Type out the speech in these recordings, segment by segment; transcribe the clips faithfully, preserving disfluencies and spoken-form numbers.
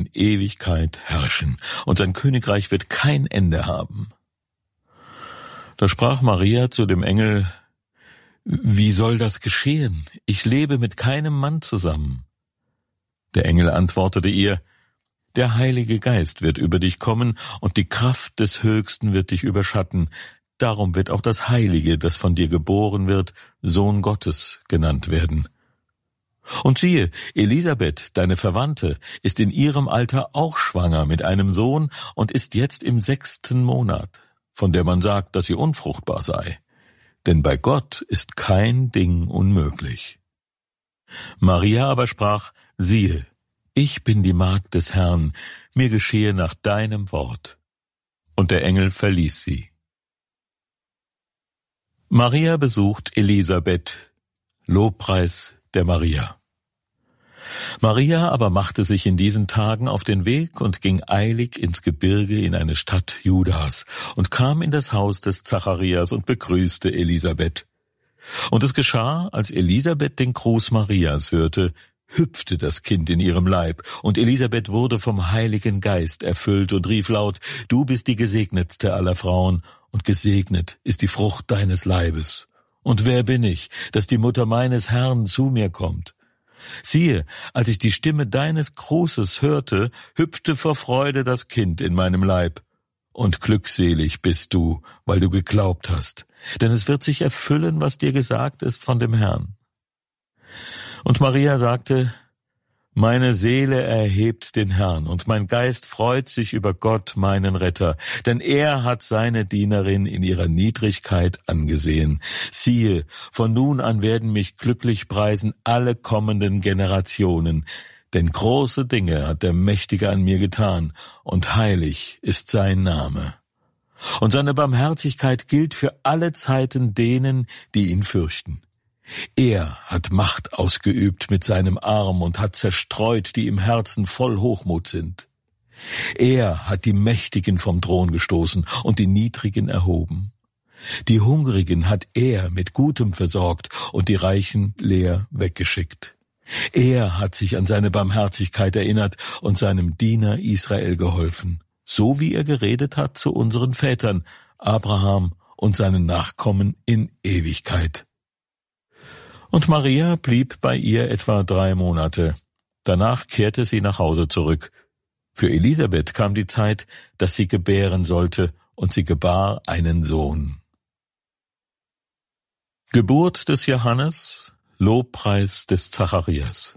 Ewigkeit herrschen, und sein Königreich wird kein Ende haben. Da sprach Maria zu dem Engel: Wie soll das geschehen? Ich lebe mit keinem Mann zusammen. Der Engel antwortete ihr: Der Heilige Geist wird über dich kommen, und die Kraft des Höchsten wird dich überschatten. Darum wird auch das Heilige, das von dir geboren wird, Sohn Gottes genannt werden. Und siehe, Elisabeth, deine Verwandte, ist in ihrem Alter auch schwanger mit einem Sohn und ist jetzt im sechsten Monat, von der man sagt, dass sie unfruchtbar sei. Denn bei Gott ist kein Ding unmöglich. Maria aber sprach: Siehe, ich bin die Magd des Herrn, mir geschehe nach deinem Wort. Und der Engel verließ sie. Maria besucht Elisabeth. Lobpreis der Maria. Maria aber machte sich in diesen Tagen auf den Weg und ging eilig ins Gebirge in eine Stadt Judas und kam in das Haus des Zacharias und begrüßte Elisabeth. Und es geschah, als Elisabeth den Gruß Marias hörte, hüpfte das Kind in ihrem Leib, und Elisabeth wurde vom Heiligen Geist erfüllt und rief laut: Du bist die Gesegnetste aller Frauen, und gesegnet ist die Frucht deines Leibes. Und wer bin ich, dass die Mutter meines Herrn zu mir kommt? Siehe, als ich die Stimme deines Grußes hörte, hüpfte vor Freude das Kind in meinem Leib. Und glückselig bist du, weil du geglaubt hast, denn es wird sich erfüllen, was dir gesagt ist von dem Herrn. Und Maria sagte: Meine Seele erhebt den Herrn, und mein Geist freut sich über Gott, meinen Retter, denn er hat seine Dienerin in ihrer Niedrigkeit angesehen. Siehe, von nun an werden mich glücklich preisen alle kommenden Generationen, denn große Dinge hat der Mächtige an mir getan, und heilig ist sein Name. Und seine Barmherzigkeit gilt für alle Zeiten denen, die ihn fürchten. Er hat Macht ausgeübt mit seinem Arm und hat zerstreut, die im Herzen voll Hochmut sind. Er hat die Mächtigen vom Thron gestoßen und die Niedrigen erhoben. Die Hungrigen hat er mit Gutem versorgt und die Reichen leer weggeschickt. Er hat sich an seine Barmherzigkeit erinnert und seinem Diener Israel geholfen, so wie er geredet hat zu unseren Vätern, Abraham und seinen Nachkommen in Ewigkeit. Und Maria blieb bei ihr etwa drei Monate. Danach kehrte sie nach Hause zurück. Für Elisabeth kam die Zeit, dass sie gebären sollte, und sie gebar einen Sohn. Geburt des Johannes, Lobpreis des Zacharias.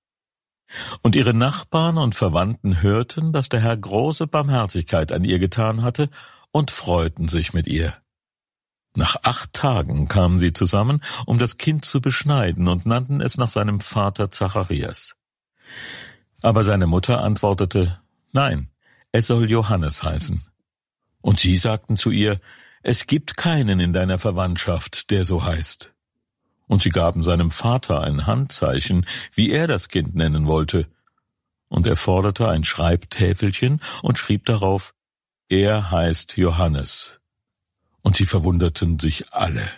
Und ihre Nachbarn und Verwandten hörten, dass der Herr große Barmherzigkeit an ihr getan hatte, und freuten sich mit ihr. Nach acht Tagen kamen sie zusammen, um das Kind zu beschneiden, und nannten es nach seinem Vater Zacharias. Aber seine Mutter antwortete: Nein, es soll Johannes heißen. Und sie sagten zu ihr: Es gibt keinen in deiner Verwandtschaft, der so heißt. Und sie gaben seinem Vater ein Handzeichen, wie er das Kind nennen wollte. Und er forderte ein Schreibtäfelchen und schrieb darauf: Er heißt Johannes. Und sie verwunderten sich alle.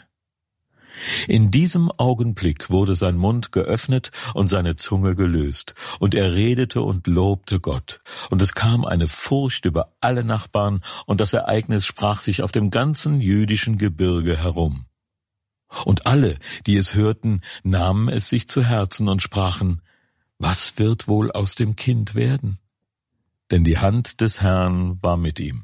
In diesem Augenblick wurde sein Mund geöffnet und seine Zunge gelöst, und er redete und lobte Gott. Und es kam eine Furcht über alle Nachbarn, und das Ereignis sprach sich auf dem ganzen jüdischen Gebirge herum. Und alle, die es hörten, nahmen es sich zu Herzen und sprachen: Was wird wohl aus dem Kind werden? Denn die Hand des Herrn war mit ihm.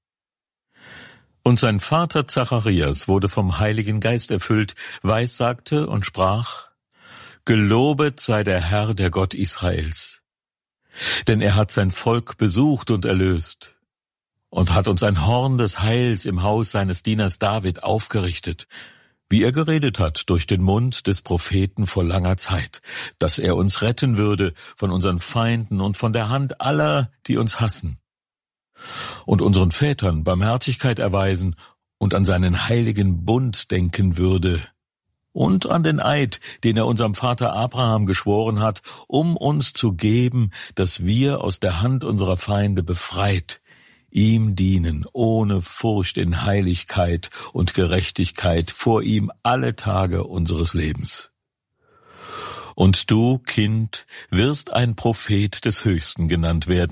Und sein Vater Zacharias wurde vom Heiligen Geist erfüllt, weissagte und sprach: Gelobet sei der Herr, der Gott Israels. Denn er hat sein Volk besucht und erlöst und hat uns ein Horn des Heils im Haus seines Dieners David aufgerichtet, wie er geredet hat durch den Mund des Propheten vor langer Zeit, dass er uns retten würde von unseren Feinden und von der Hand aller, die uns hassen, und unseren Vätern Barmherzigkeit erweisen und an seinen heiligen Bund denken würde und an den Eid, den er unserem Vater Abraham geschworen hat, um uns zu geben, dass wir aus der Hand unserer Feinde befreit ihm dienen, ohne Furcht in Heiligkeit und Gerechtigkeit vor ihm alle Tage unseres Lebens. Und du, Kind, wirst ein Prophet des Höchsten genannt werden,